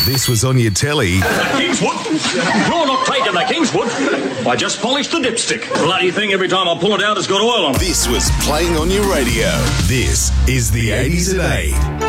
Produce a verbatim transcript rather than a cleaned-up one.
this was on your telly. Kingswood? You're not taking the Kingswood. I just polished the dipstick. Bloody thing, every time I pull it out, it's got oil on it. This was playing on your radio. This is the eighties at eight.